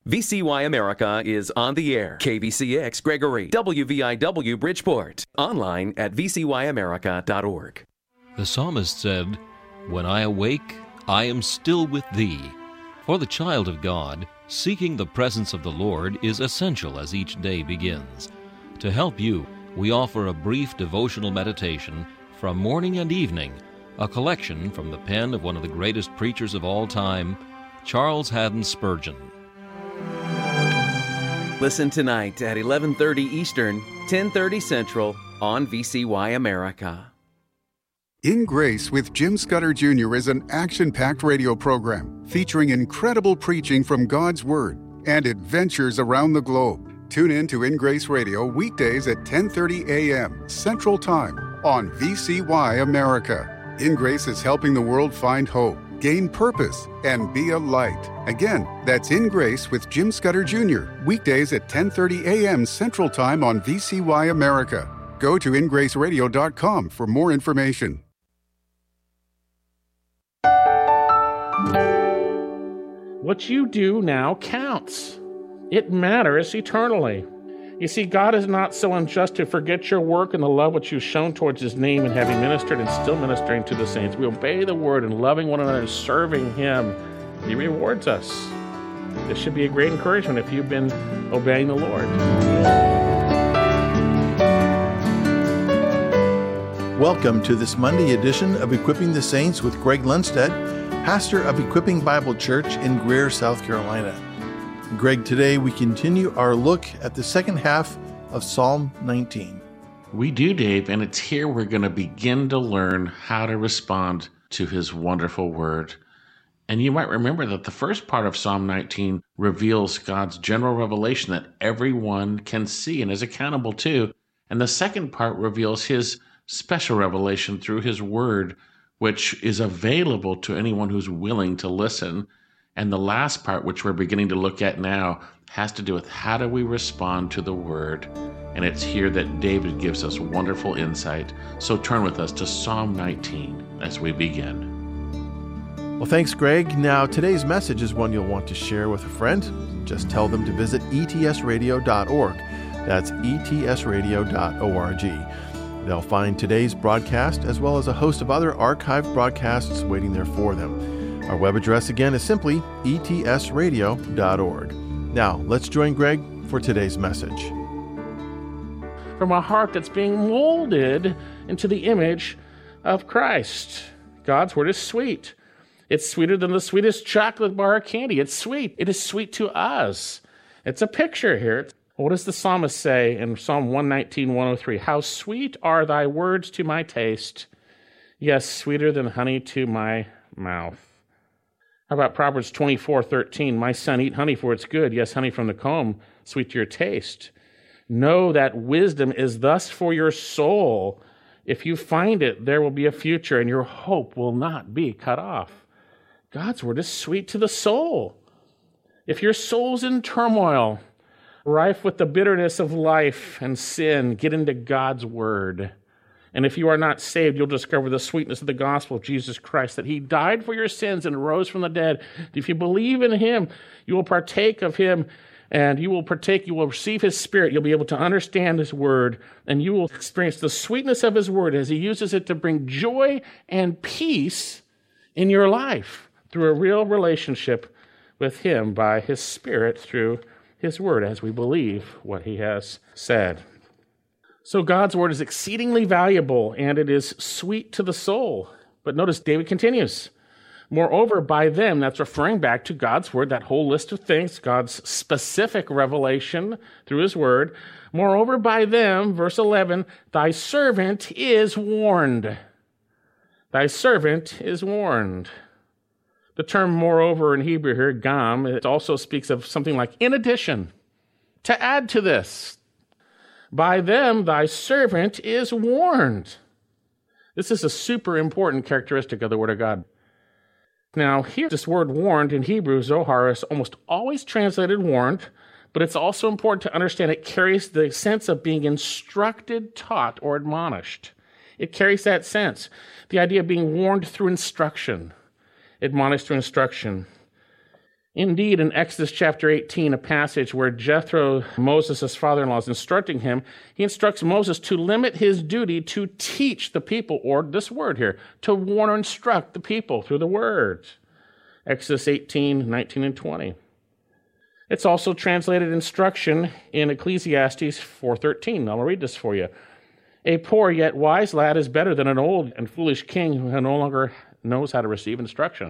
VCY America is on the air. KVCX Gregory, WVIW Bridgeport. Online at vcyamerica.org. The psalmist said, "When I awake, I am still with thee." For the child of God, seeking the presence of the Lord is essential as each day begins. To help you, we offer a brief devotional meditation from morning and evening, a collection from the pen of one of the greatest preachers of all time, Charles Haddon Spurgeon. Listen tonight at 11:30 Eastern, 10:30 Central on VCY America. In Grace with Jim Scudder Jr. is an action-packed radio program featuring incredible preaching from God's Word and adventures around the globe. Tune in to In Grace Radio weekdays at 10:30 a.m. Central Time on VCY America. In Grace is helping the world find hope, gain purpose, and be a light. Again, that's In Grace with Jim Scudder Jr. weekdays at 10:30 a.m. Central Time on VCY America. Go to ingraceradio.com for more information. What you do now counts. It matters eternally. You see, God is not so unjust to forget your work and the love which you've shown towards His name and having ministered and still ministering to the saints. We obey the Word and loving one another and serving Him. He rewards us. This should be a great encouragement if you've been obeying the Lord. Welcome to this Monday edition of Equipping the Saints with Greg Lundstedt, pastor of Equipping Bible Church in Greer, South Carolina. Greg, today we continue our look at the second half of Psalm 19. We do, Dave, and it's here we're going to begin to learn how to respond to His wonderful word. And you might remember that the first part of Psalm 19 reveals God's general revelation that everyone can see and is accountable to. And the second part reveals His special revelation through His word, which is available to anyone who's willing to listen. And the last part, which we're beginning to look at now, has to do with how do we respond to the word. And it's here that David gives us wonderful insight. So turn with us to Psalm 19 as we begin. Well, thanks, Greg. Now, today's message is one you'll want to share with a friend. Just tell them to visit etsradio.org. That's etsradio.org. They'll find today's broadcast as well as a host of other archived broadcasts waiting there for them. Our web address again is simply etsradio.org. Now, let's join Greg for today's message. From a heart that's being molded into the image of Christ. God's word is sweet. It's sweeter than the sweetest chocolate bar or candy. It's sweet. It is sweet to us. It's a picture here. What does the psalmist say in Psalm 119, 103? How sweet are thy words to my taste. Yes, sweeter than honey to my mouth. How about Proverbs 24:13? My son, eat honey, for it's good. Yes, honey from the comb, sweet to your taste. Know that wisdom is thus for your soul. If you find it, there will be a future, and your hope will not be cut off. God's word is sweet to the soul. If your soul's in turmoil, rife with the bitterness of life and sin, get into God's word. And if you are not saved, you'll discover the sweetness of the gospel of Jesus Christ, that He died for your sins and rose from the dead. If you believe in Him, you will partake of Him, and you will receive His Spirit. You'll be able to understand His word, and you will experience the sweetness of His word as He uses it to bring joy and peace in your life through a real relationship with Him by His Spirit through His word as we believe what He has said. So God's word is exceedingly valuable, and it is sweet to the soul. But notice David continues. Moreover, by them, that's referring back to God's word, that whole list of things, God's specific revelation through His word. Moreover, by them, verse 11, thy servant is warned. Thy servant is warned. The term moreover in Hebrew here, gam, it also speaks of something like in addition, to add to this. By them thy servant is warned. This is a super important characteristic of the Word of God. Now, here, this word warned in Hebrew, Zohar, is almost always translated warned, but it's also important to understand it carries the sense of being instructed, taught, or admonished. It carries that sense, the idea of being warned through instruction, admonished through instruction. Indeed, in Exodus chapter 18, a passage where Jethro, Moses' father-in-law, is instructing him, he instructs Moses to limit his duty to teach the people, or this word here, to warn or instruct the people through the word. Exodus 18, 19, and 20. It's also translated instruction in Ecclesiastes 4:13. I'll read this for you. A poor yet wise lad is better than an old and foolish king who no longer knows how to receive instruction.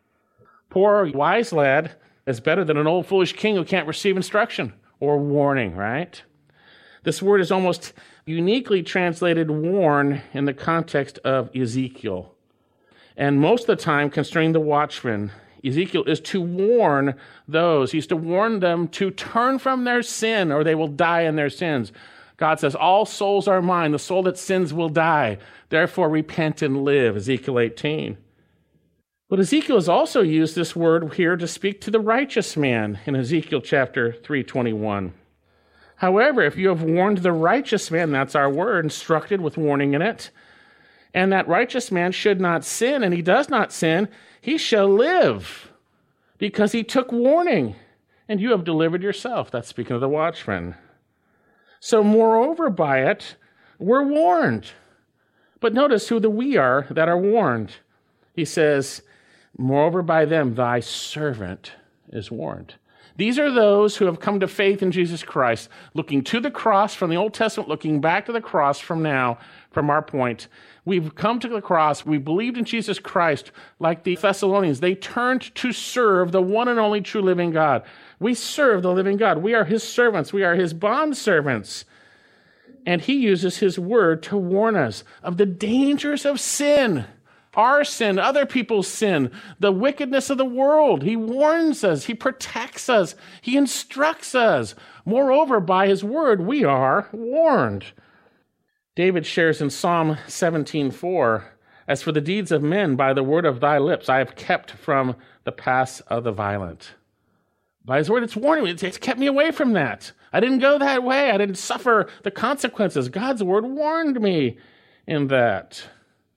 Poor wise lad is better than an old foolish king who can't receive instruction or warning, right? This word is almost uniquely translated warn in the context of Ezekiel. And most of the time concerning the watchman, Ezekiel is to warn those. He's to warn them to turn from their sin or they will die in their sins. God says, all souls are mine. The soul that sins will die. Therefore, repent and live, Ezekiel 18. But Ezekiel has also used this word here to speak to the righteous man in Ezekiel chapter 3:21. However, if you have warned the righteous man, that's our word, instructed with warning in it, and that righteous man should not sin, and he does not sin, he shall live, because he took warning, and you have delivered yourself. That's speaking of the watchman. So moreover by it, we're warned. But notice who the we are that are warned. He says, moreover by them, thy servant is warned. These are those who have come to faith in Jesus Christ, looking to the cross from the Old Testament, looking back to the cross from now, from our point. We've come to the cross. We believed in Jesus Christ like the Thessalonians. They turned to serve the one and only true living God. We serve the living God. We are his servants. We are his bondservants. And he uses his word to warn us of the dangers of sin. Our sin, other people's sin, the wickedness of the world. He warns us. He protects us. He instructs us. Moreover, by his word, we are warned. David shares in Psalm 17:4, as for the deeds of men, by the word of thy lips, I have kept from the paths of the violent. By his word, it's warning me. It's kept me away from that. I didn't go that way. I didn't suffer the consequences. God's word warned me in that.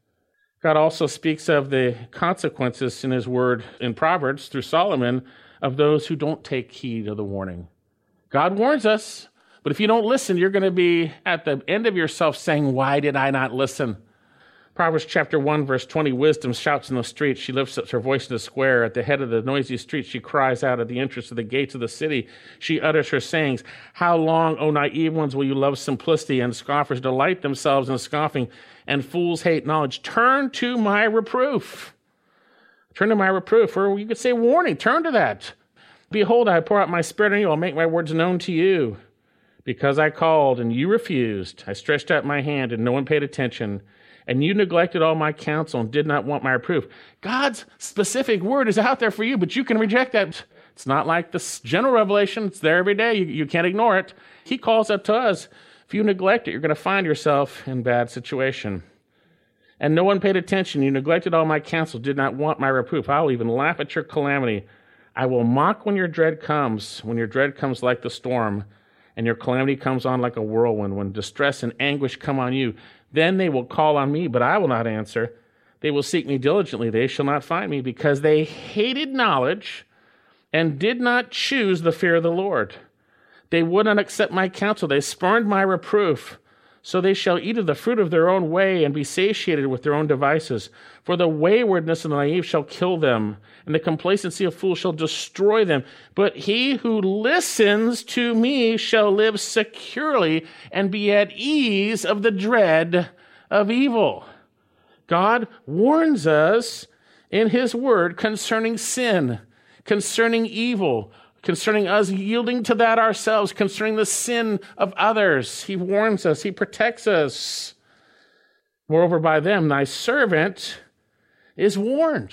God also speaks of the consequences in his word in Proverbs through Solomon of those who don't take heed of the warning. God warns us, but if you don't listen, you're going to be at the end of yourself saying, why did I not listen? Proverbs chapter 1, verse 20, wisdom shouts in the streets. She lifts up her voice in the square. At the head of the noisy street, she cries out at the entrance of the gates of the city. She utters her sayings. How long, O naive ones, will you love simplicity, and scoffers delight themselves in scoffing, and fools hate knowledge? Turn to my reproof. Turn to my reproof. Or you could say warning. Turn to that. Behold, I pour out my spirit on you. I'll make my words known to you. Because I called, and you refused. I stretched out my hand, and no one paid attention. And you neglected all my counsel and did not want my reproof. God's specific word is out there for you, but you can reject that. It's not like this general revelation. It's there every day. You can't ignore it. He calls up to us. If you neglect it, you're going to find yourself in a bad situation. And no one paid attention. You neglected all my counsel, did not want my reproof. I will even laugh at your calamity. I will mock when your dread comes like the storm, and your calamity comes on like a whirlwind, when distress and anguish come on you. Then they will call on me, but I will not answer. They will seek me diligently. They shall not find me, because they hated knowledge and did not choose the fear of the Lord. They would not accept my counsel. They spurned my reproof. So they shall eat of the fruit of their own way and be satiated with their own devices. For the waywardness of the naive shall kill them, and the complacency of fools shall destroy them. But he who listens to me shall live securely and be at ease of the dread of evil. God warns us in his word concerning sin, concerning evil, concerning us yielding to that ourselves, concerning the sin of others. He warns us. He protects us. Moreover, by them, thy servant is warned.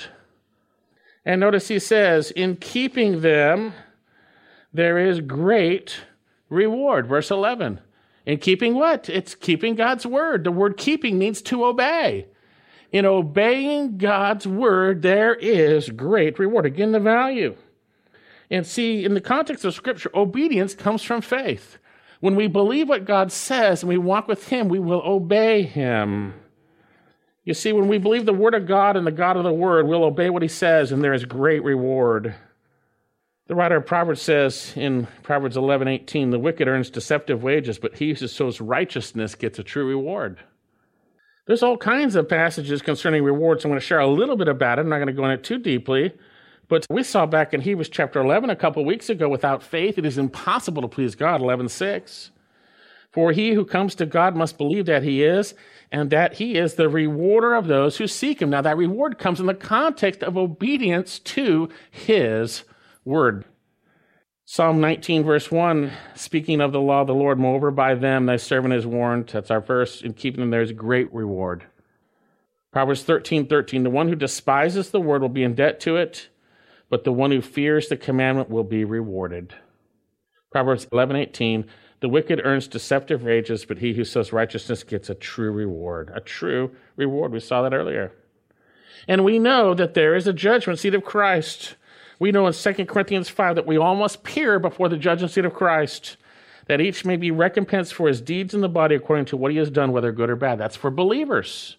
And notice he says, in keeping them, there is great reward. Verse 11. In keeping what? It's keeping God's word. The word keeping means to obey. In obeying God's word, there is great reward. Again, the value. And see, in the context of Scripture, obedience comes from faith. When we believe what God says and we walk with him, we will obey him. You see, when we believe the word of God and the God of the word, we'll obey what he says, and there is great reward. The writer of Proverbs says in Proverbs 11:18, the wicked earns deceptive wages, but he who sows righteousness gets a true reward. There's all kinds of passages concerning rewards. I'm going to share a little bit about it. I'm not going to go into it too deeply. But we saw back in Hebrews chapter 11 a couple weeks ago, without faith it is impossible to please God, 11:6. For he who comes to God must believe that he is, and that he is the rewarder of those who seek him. Now that reward comes in the context of obedience to his word. Psalm 19 verse 1, speaking of the law of the Lord, moreover by them thy servant is warned. That's our verse. In keeping them there is great reward. Proverbs 13:13, the one who despises the word will be in debt to it, but the one who fears the commandment will be rewarded. Proverbs 11:18, the wicked earns deceptive wages, but he who sows righteousness gets a true reward. A true reward. We saw that earlier. And we know that there is a judgment seat of Christ. We know in 2 Corinthians 5 that we all must appear before the judgment seat of Christ, that each may be recompensed for his deeds in the body according to what he has done, whether good or bad. That's for believers.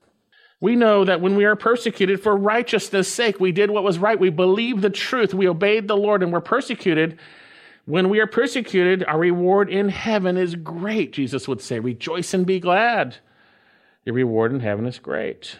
We know that when we are persecuted for righteousness' sake, we did what was right. We believed the truth. We obeyed the Lord and were persecuted. When we are persecuted, our reward in heaven is great, Jesus would say. Rejoice and be glad. Your reward in heaven is great.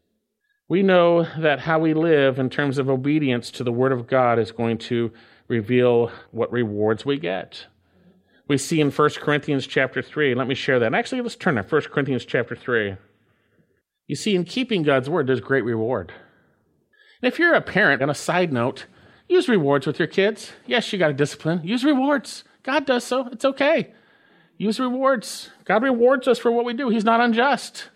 We know that how we live in terms of obedience to the Word of God is going to reveal what rewards we get. We see in 1 Corinthians chapter 3. Let me share that. Actually, let's turn to 1 Corinthians chapter 3. You see, in keeping God's Word, there's great reward. And if you're a parent, on a side note, use rewards with your kids. Yes, you got to discipline. Use rewards. God does so. It's okay. Use rewards. God rewards us for what we do. He's not unjust.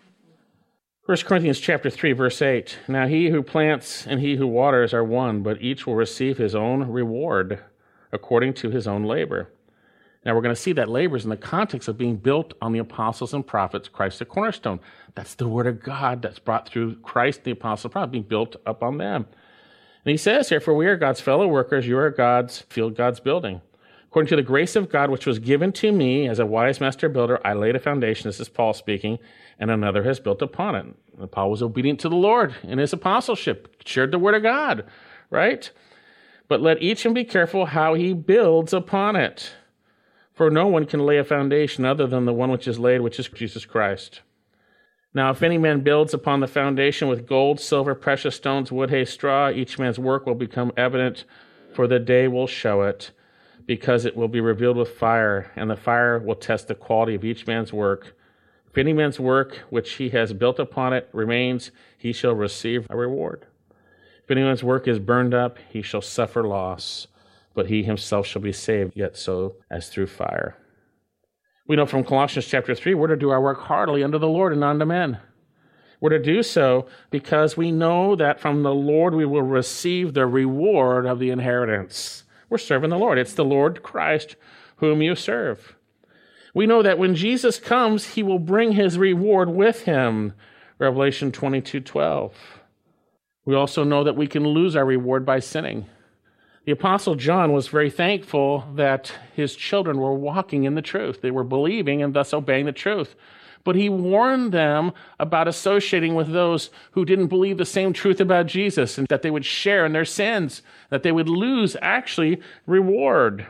1 Corinthians chapter 3, verse 8. Now he who plants and he who waters are one, but each will receive his own reward according to his own labor. Now we're going to see that labor is in the context of being built on the apostles and prophets, Christ the cornerstone. That's the word of God that's brought through Christ, the apostle and prophet, being built up on them. And he says here, for we are God's fellow workers, you are God's field, God's building. According to the grace of God, which was given to me as a wise master builder, I laid a foundation, this is Paul speaking, and another has built upon it. And Paul was obedient to the Lord in his apostleship, shared the word of God, right? But let each one be careful how he builds upon it. For no one can lay a foundation other than the one which is laid, which is Jesus Christ. Now, if any man builds upon the foundation with gold, silver, precious stones, wood, hay, straw, each man's work will become evident, for the day will show it, because it will be revealed with fire, and the fire will test the quality of each man's work. If any man's work which he has built upon it remains, he shall receive a reward. If any man's work is burned up, he shall suffer loss, but he himself shall be saved, yet so as through fire. We know from Colossians chapter 3, we're to do our work heartily unto the Lord and unto men. We're to do so because we know that from the Lord we will receive the reward of the inheritance. We're serving the Lord. It's the Lord Christ whom you serve. We know that when Jesus comes, he will bring his reward with him. Revelation 22:12. We also know that we can lose our reward by sinning. The Apostle John was very thankful that his children were walking in the truth. They were believing and thus obeying the truth. But he warned them about associating with those who didn't believe the same truth about Jesus, and that they would share in their sins, that they would lose, actually, reward.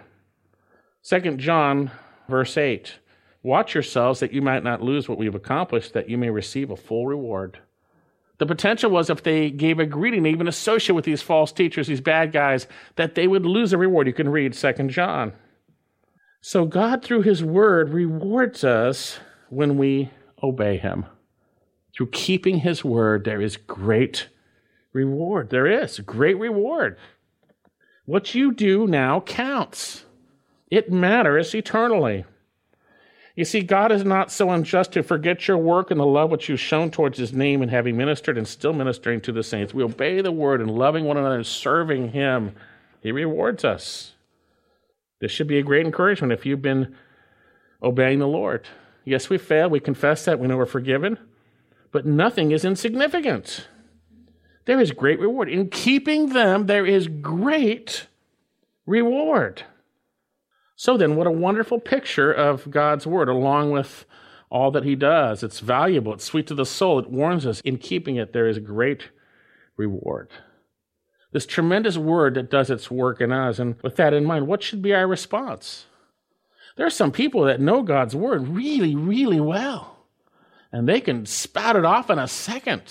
2 John, verse 8, watch yourselves that you might not lose what we have accomplished, that you may receive a full reward. The potential was if they gave a greeting, they even associate with these false teachers, these bad guys, that they would lose a reward. You can read 2 John. So God, through his word, rewards us when we obey him. Through keeping his word, there is great reward. There is great reward. What you do now counts. It matters eternally. You see, God is not so unjust to forget your work and the love which you've shown towards his name, and having ministered and still ministering to the saints. We obey the word and loving one another and serving him. He rewards us. This should be a great encouragement if you've been obeying the Lord. Yes, we failed. We confess that. We know we're forgiven. But nothing is insignificant. There is great reward. In keeping them, there is great reward. So then, what a wonderful picture of God's word, along with all that he does. It's valuable. It's sweet to the soul. It warns us. In keeping it, there is great reward. This tremendous word that does its work in us. And with that in mind, what should be our response? There are some people that know God's word really, really well, and they can spout it off in a second.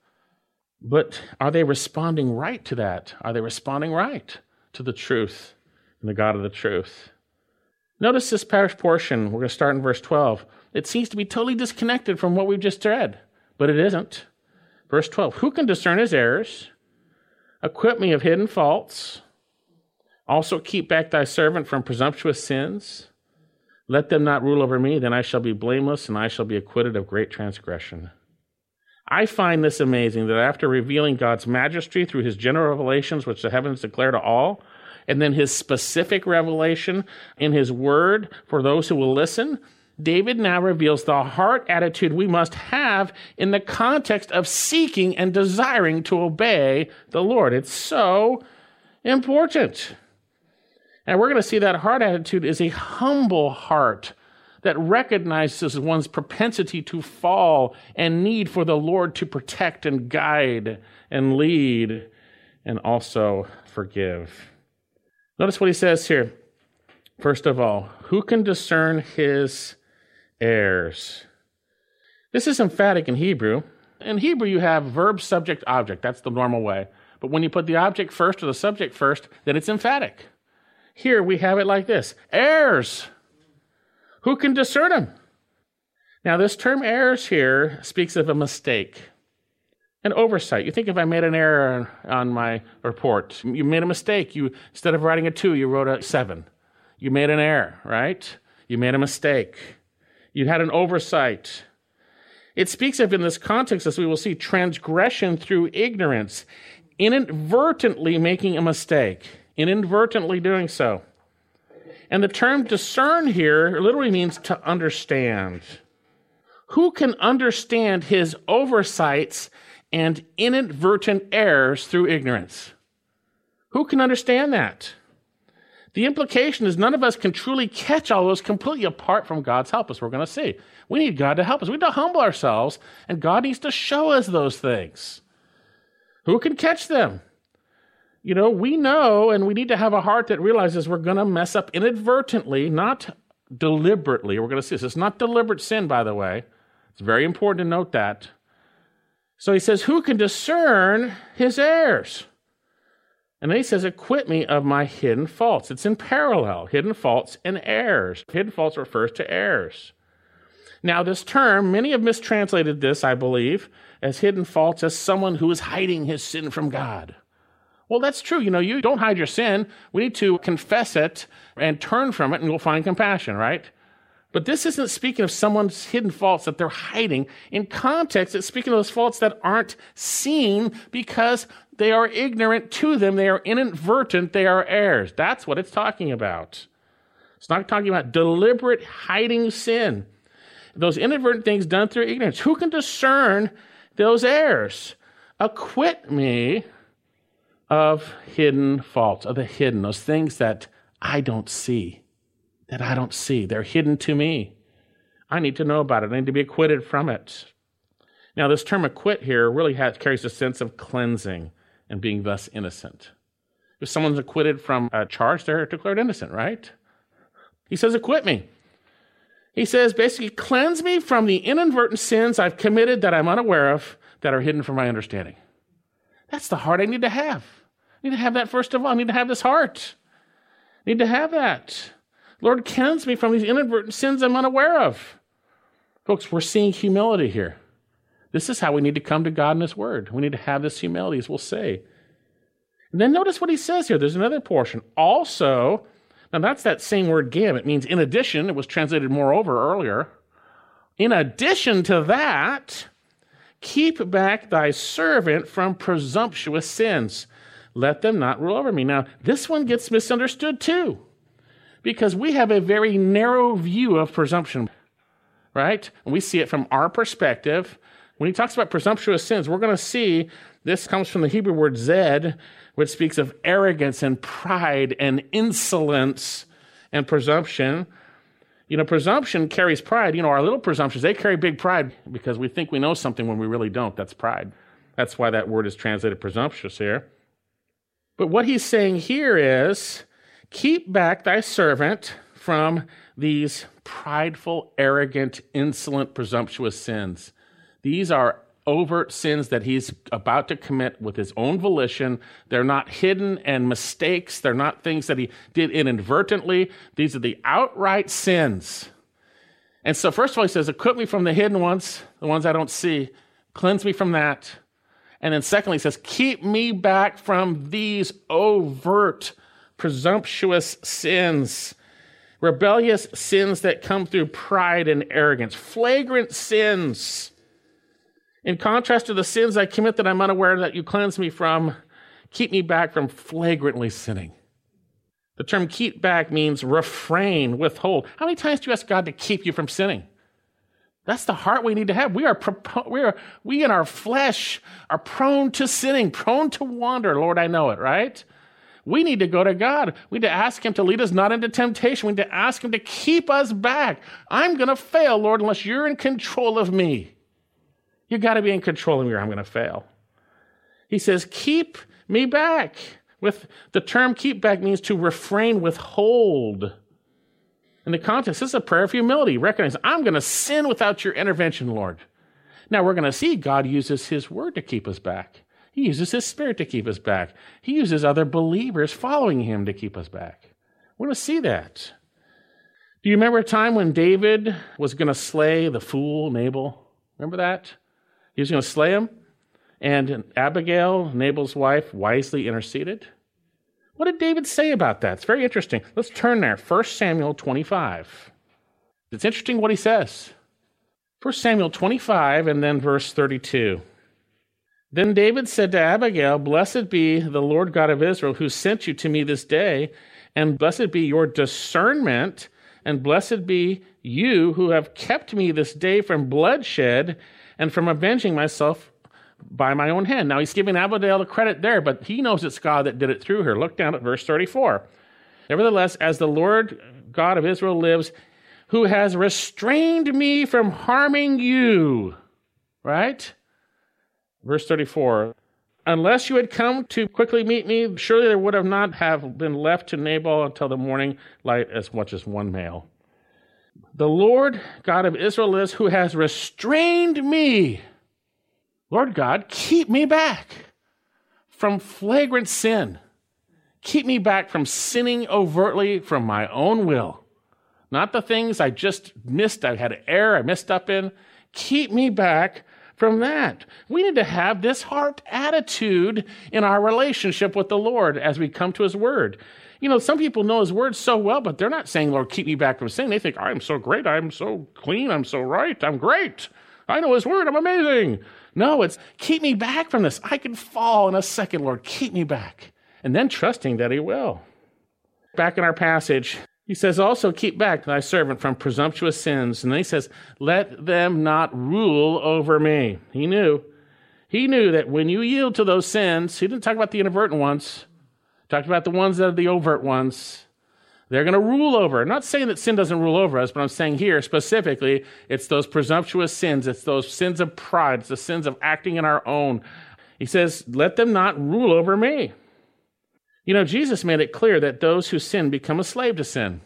But are they responding right to that? Are they responding right to the truth and the God of the truth? Notice this parish portion. We're going to start in verse 12. It seems to be totally disconnected from what we've just read, but it isn't. Verse 12, who can discern his errors? Acquit me of hidden faults. Also keep back thy servant from presumptuous sins. Let them not rule over me, then I shall be blameless, and I shall be acquitted of great transgression. I find this amazing, that after revealing God's majesty through his general revelations, which the heavens declare to all, and then his specific revelation in his word for those who will listen, David now reveals the heart attitude we must have in the context of seeking and desiring to obey the Lord. It's so important. And we're going to see that heart attitude is a humble heart that recognizes one's propensity to fall and need for the Lord to protect and guide and lead and also forgive. Notice what he says here. First of all, who can discern his errors? This is emphatic in Hebrew. In Hebrew, you have verb, subject, object. That's the normal way. But when you put the object first or the subject first, then it's emphatic. Here we have it like this. Errors. Who can discern them? Now, this term errors here speaks of a mistake, an oversight. You think if I made an error on my report, you made a mistake. You, instead of writing a 2, you wrote a 7. You made an error, right? You made a mistake. You had an oversight. It speaks of, in this context, as we will see, transgression through ignorance, inadvertently making a mistake, inadvertently doing so. And the term discern here literally means to understand. Who can understand his oversights and inadvertent errors through ignorance? Who can understand that? The implication is none of us can truly catch all those completely apart from God's help, as we're going to see. We need God to help us. We need to humble ourselves, and God needs to show us those things. Who can catch them? You know, we know, and we need to have a heart that realizes we're going to mess up inadvertently, not deliberately. We're going to see this. It's not deliberate sin, by the way. It's very important to note that. So he says, who can discern his errors? And then he says, acquit me of my hidden faults. It's in parallel, hidden faults and errors. Hidden faults refers to errors. Now, this term, many have mistranslated this, I believe, as hidden faults as someone who is hiding his sin from God. Well, that's true. You know, you don't hide your sin. We need to confess it and turn from it, and we'll find compassion, right? But this isn't speaking of someone's hidden faults that they're hiding. In context, it's speaking of those faults that aren't seen because they are ignorant to them. They are inadvertent. They are errors. That's what it's talking about. It's not talking about deliberate hiding sin. Those inadvertent things done through ignorance. Who can discern those errors? Acquit me of hidden faults, of the hidden, those things that I don't see, They're hidden to me. I need to know about it. I need to be acquitted from it. Now, this term acquit here really carries a sense of cleansing and being thus innocent. If someone's acquitted from a charge, they're declared innocent, right? He says, acquit me. He says, basically, cleanse me from the inadvertent sins I've committed that I'm unaware of that are hidden from my understanding. That's the heart I need to have. I need to have that first of all. I need to have this heart. I need to have that. Lord, cleanse me from these inadvertent sins I'm unaware of. Folks, we're seeing humility here. This is how we need to come to God in His Word. We need to have this humility, as we'll say. And then notice what he says here. There's another portion. Also, now that's that same word gam. It means in addition. It was translated moreover earlier. In addition to that, keep back thy servant from presumptuous sins. Let them not rule over me. Now, this one gets misunderstood too, because we have a very narrow view of presumption, right? And we see it from our perspective. When he talks about presumptuous sins, we're going to see this comes from the Hebrew word zed, which speaks of arrogance and pride and insolence and presumption. You know, presumption carries pride. You know, our little presumptions, they carry big pride because we think we know something when we really don't. That's pride. That's why that word is translated presumptuous here. But what he's saying here is, keep back thy servant from these prideful, arrogant, insolent, presumptuous sins. These are overt sins that he's about to commit with his own volition. They're not hidden and mistakes. They're not things that he did inadvertently. These are the outright sins. And so first of all, he says, equip me from the hidden ones, the ones I don't see. Cleanse me from that. And then secondly, he says, keep me back from these overt, presumptuous sins. Rebellious sins that come through pride and arrogance. Flagrant sins. In contrast to the sins I commit that I'm unaware that you cleanse me from, keep me back from flagrantly sinning. The term keep back means refrain, withhold. How many times do you ask God to keep you from sinning? That's the heart we need to have. We in our flesh are prone to sinning, prone to wander. Lord, I know it, right? We need to go to God. We need to ask him to lead us not into temptation. We need to ask him to keep us back. I'm going to fail, Lord, unless you're in control of me. You got to be in control of me or I'm going to fail. He says, keep me back. With the term keep back means to refrain, withhold. In the context, this is a prayer of humility. Recognize, I'm going to sin without your intervention, Lord. Now we're going to see God uses his word to keep us back. He uses his spirit to keep us back. He uses other believers following him to keep us back. We're going to see that. Do you remember a time when David was going to slay the fool Nabal? Remember that? He was going to slay him, and Abigail, Nabal's wife, wisely interceded. What did David say about that? It's very interesting. Let's turn there. 1 Samuel 25. It's interesting what he says. 1 Samuel 25 and then verse 32. Then David said to Abigail, blessed be the Lord God of Israel who sent you to me this day, and blessed be your discernment, and blessed be you who have kept me this day from bloodshed and from avenging myself by my own hand. Now he's giving Abigail the credit there, but he knows it's God that did it through her. Look down at verse 34. Nevertheless, as the Lord God of Israel lives, who has restrained me from harming you. Right? Verse 34. Unless you had come to quickly meet me, surely there would have not have been left to Nabal until the morning light as much as one male. The Lord God of Israel lives, who has restrained me. Lord God, keep me back from flagrant sin. Keep me back from sinning overtly from my own will. Not the things I just missed, I had an error I messed up in. Keep me back from that. We need to have this heart attitude in our relationship with the Lord as we come to his word. You know, some people know his word so well, but they're not saying, Lord, keep me back from sin. They think, I'm so great, I'm so clean, I'm so right, I'm great. I know his word, I'm amazing. No, it's keep me back from this. I can fall in a second, Lord, keep me back. And then trusting that he will. Back in our passage, he says, also keep back thy servant from presumptuous sins. And then he says, let them not rule over me. He knew that when you yield to those sins, he didn't talk about the inadvertent ones. He talked about the ones that are the overt ones. They're going to rule over. I'm not saying that sin doesn't rule over us, but I'm saying here specifically, it's those presumptuous sins. It's those sins of pride. It's the sins of acting in our own. He says, let them not rule over me. You know, Jesus made it clear that those who sin become a slave to sin.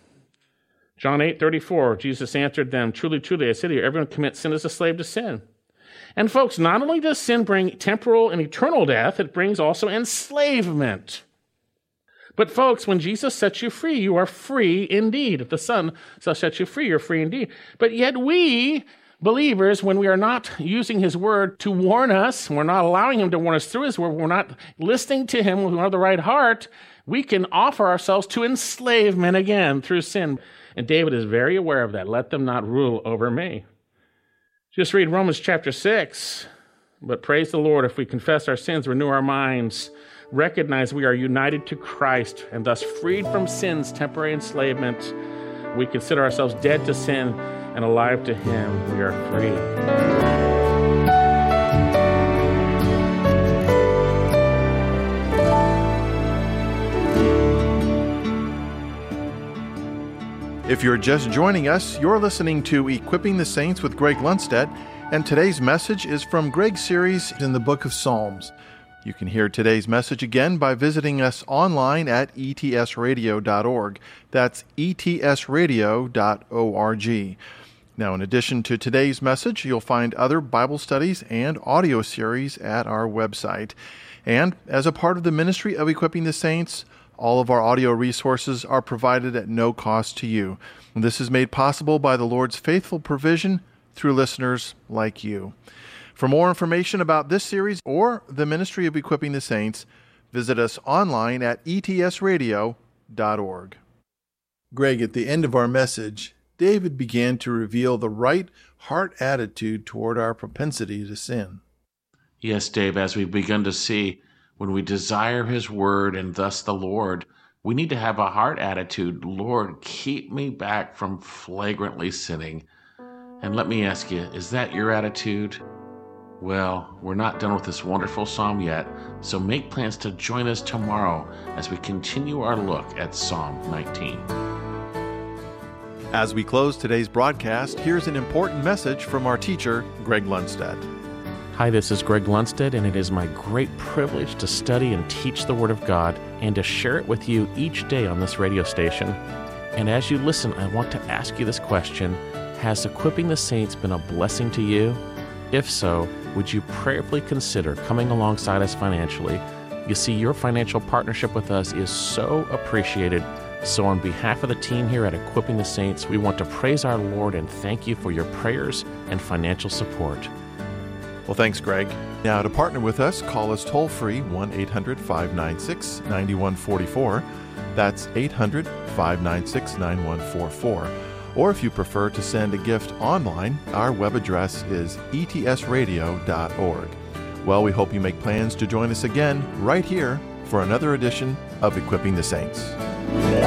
John 8:34, Jesus answered them, truly, truly, I say to you, everyone who commits sin is a slave to sin. And folks, not only does sin bring temporal and eternal death, it brings also enslavement. But folks, when Jesus sets you free, you are free indeed. If the Son shall set you free, you're free indeed. But yet we, believers, when we are not using his word to warn us, we're not allowing him to warn us through his word, we're not listening to him with the right heart, we can offer ourselves to enslavement again through sin. And David is very aware of that. Let them not rule over me. Just read Romans chapter 6. But praise the Lord, if we confess our sins, renew our minds, recognize we are united to Christ and thus freed from sin's temporary enslavement, we consider ourselves dead to sin and alive to him. We are free. If you're just joining us, you're listening to Equipping the Saints with Greg Lundstedt, and today's message is from Greg's series in the book of Psalms. You can hear today's message again by visiting us online at etsradio.org. That's etsradio.org. Now, in addition to today's message, you'll find other Bible studies and audio series at our website. And as a part of the ministry of Equipping the Saints, all of our audio resources are provided at no cost to you. And this is made possible by the Lord's faithful provision through listeners like you. For more information about this series or the ministry of Equipping the Saints, visit us online at etsradio.org. Greg, at the end of our message, David began to reveal the right heart attitude toward our propensity to sin. Yes, Dave, as we've begun to see, when we desire His Word and thus the Lord, we need to have a heart attitude, Lord, keep me back from flagrantly sinning. And let me ask you, is that your attitude? Well, we're not done with this wonderful psalm yet, so make plans to join us tomorrow as we continue our look at Psalm 19. As we close today's broadcast, here's an important message from our teacher, Greg Lundstedt. Hi, this is Greg Lundstedt, and it is my great privilege to study and teach the Word of God and to share it with you each day on this radio station. And as you listen, I want to ask you this question: has Equipping the Saints been a blessing to you? If so, would you prayerfully consider coming alongside us financially? You see, your financial partnership with us is so appreciated. So on behalf of the team here at Equipping the Saints, we want to praise our Lord and thank you for your prayers and financial support. Well, thanks, Greg. Now, to partner with us, call us toll-free 1-800-596-9144. That's 800-596-9144. Or if you prefer to send a gift online, our web address is etsradio.org. Well, we hope you make plans to join us again right here for another edition of Equipping the Saints.